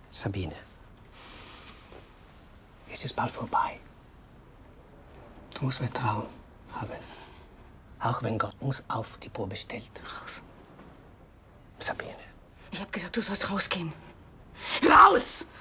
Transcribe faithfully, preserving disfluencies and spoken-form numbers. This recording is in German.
Sabine, es ist bald vorbei. Du musst Vertrauen haben. Auch wenn Gott uns auf die Probe stellt. Raus. Sabine. Ich hab gesagt, du sollst rausgehen. Raus!